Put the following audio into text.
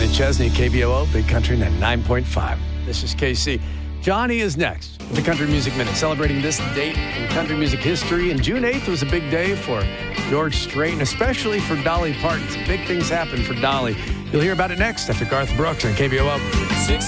Chesney, KBOO, Big Country 99.5. This is KC. Johnny is next with the Country Music Minute, celebrating this date in country music history. And June 8th was a big day for George Strait, and especially for Dolly Parton. Some big things happened for Dolly. You'll hear about it next after Garth Brooks on KBOO.